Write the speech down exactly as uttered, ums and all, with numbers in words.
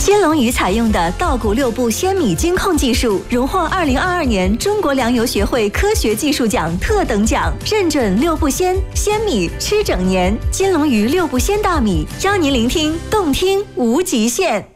金龙鱼采用的稻谷六步鲜米精控技术，荣获二零二二年中国粮油学会科学技术奖特等奖，认准六步鲜，鲜米吃整年。金龙鱼六步鲜大米，邀您聆听动听无极限。